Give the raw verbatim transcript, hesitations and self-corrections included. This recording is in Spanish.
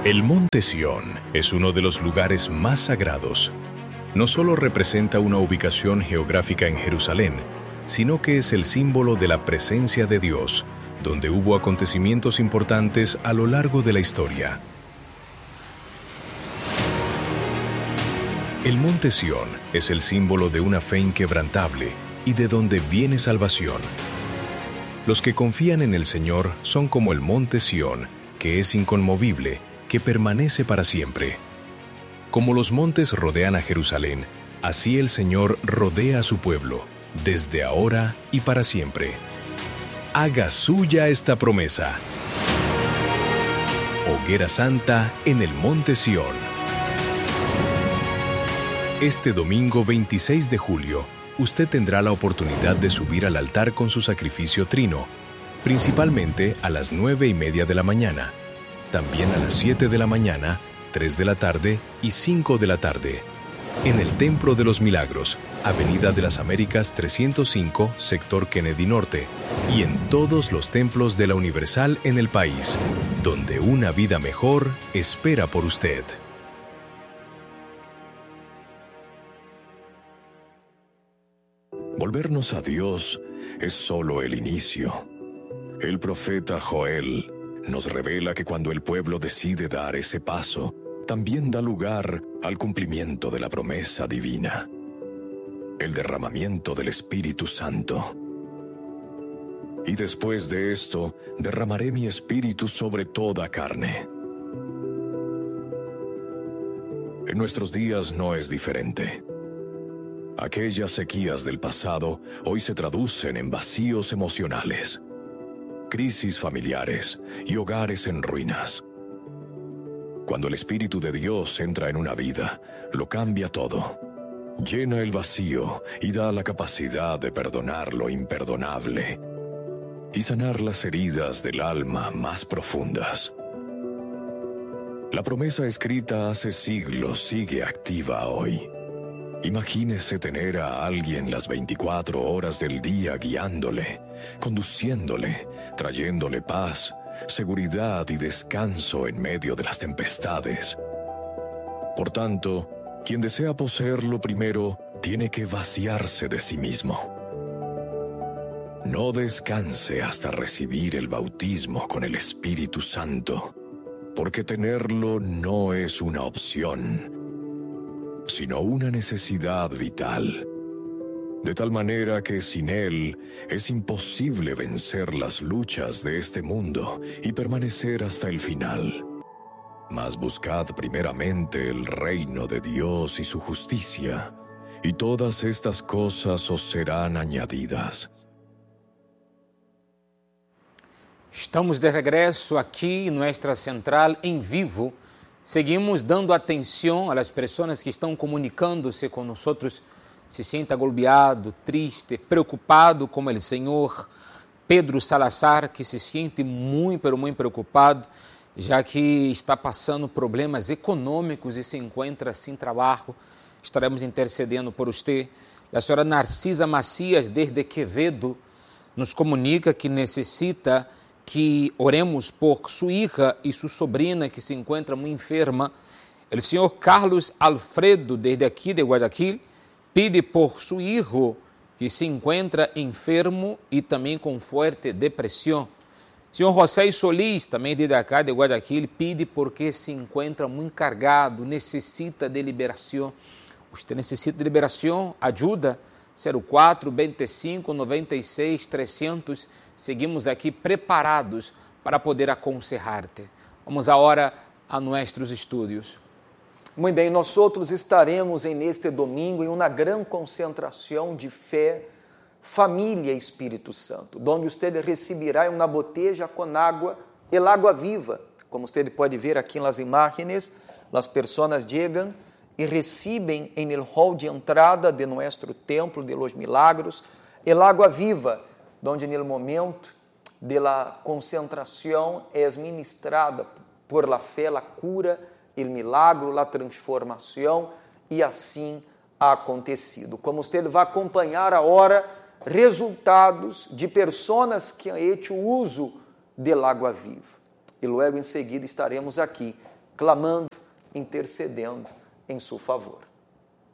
El Monte Sión es uno de los lugares más sagrados. No solo representa una ubicación geográfica en Jerusalén, sino que es el símbolo de la presencia de Dios, donde hubo acontecimientos importantes a lo largo de la historia. El Monte Sión es el símbolo de una fe inquebrantable y de donde viene salvación. Los que confían en el Señor son como el Monte Sión, que es inconmovible, que permanece para siempre. Como los montes rodean a Jerusalén, así el Señor rodea a su pueblo, desde ahora y para siempre. Haga suya esta promesa. Hoguera Santa en el Monte Sión. Este domingo veintiséis de julio, usted tendrá la oportunidad de subir al altar con su sacrificio trino, principalmente a las nueve y media de la mañana, también a las siete de la mañana, tres de la tarde y cinco de la tarde, en el Templo de los Milagros, Avenida de las Américas trescientos cinco, Sector Kennedy Norte, y en todos los templos de la Universal en el país, donde una vida mejor espera por usted. Volvernos a Dios es solo el inicio. El profeta Joel nos revela que cuando el pueblo decide dar ese paso, también da lugar al cumplimiento de la promesa divina, el derramamiento del Espíritu Santo. Y después de esto, derramaré mi espíritu sobre toda carne. En nuestros días no es diferente. Aquellas sequías del pasado hoy se traducen en vacíos emocionales, crisis familiares y hogares en ruinas. Cuando el Espíritu de Dios entra en una vida, lo cambia todo. Llena el vacío y da la capacidad de perdonar lo imperdonable y sanar las heridas del alma más profundas. La promesa escrita hace siglos sigue activa hoy. Imagínese tener a alguien las veinticuatro horas del día guiándole, conduciéndole, trayéndole paz, seguridad y descanso en medio de las tempestades. Por tanto, quien desea poseerlo primero tiene que vaciarse de sí mismo. No descanse hasta recibir el bautismo con el Espíritu Santo, porque tenerlo no es una opción, sino una necesidad vital, de tal manera que sin él es imposible vencer las luchas de este mundo y permanecer hasta el final. Mas buscad primeramente el reino de Dios y su justicia, y todas estas cosas os serán añadidas. Estamos de regresso aqui em nuestra central em vivo. Seguimos dando atenção às pessoas que estão comunicando-se com nós, se sente agolpeado, triste, preocupado como o senhor Pedro Salazar, que se sente muito, pero muito preocupado, já que está passando problemas econômicos e se encontra sem trabalho. Estaremos intercedendo por você. A senhora Narcisa Macias, desde Quevedo, nos comunica que necessita que oremos por sua hija e sua sobrina que se encontra muito enferma. O senhor Carlos Alfredo, desde aqui de Guayaquil, pede por seu hijo que se encontra enfermo e também com forte depressão. O senhor José Solís, também desde acá de Guayaquil, pede porque se encontra muito cargado, necessita de liberação. Você necessita de liberação? Ajuda? zero quatro, vinte e cinco, noventa e seis, trezentos. Seguimos aqui preparados para poder aconselhar-te. Vamos agora a nossos estúdios. Muito bem, nós outros estaremos em neste domingo em uma grande concentração de fé, família e Espírito Santo, onde você receberá uma boteja com água, el água viva. Como você pode ver aqui nas imagens, as pessoas chegam e recebem em el hall de entrada de nosso templo de los milagros, el água viva, onde no momento de la concentração é ministrada por la fé, la cura, el milagro, la transformação, e assim ha acontecido. Como você vai acompanhar agora resultados de pessoas que han hecho uso del água viva. E logo em seguida estaremos aqui clamando, intercedendo em seu favor.